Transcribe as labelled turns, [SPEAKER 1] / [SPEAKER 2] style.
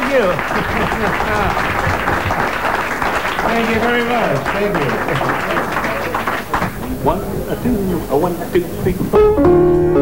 [SPEAKER 1] you. Thank you very much. Thank you.
[SPEAKER 2] 1, 2, 1, 2, 3, 4.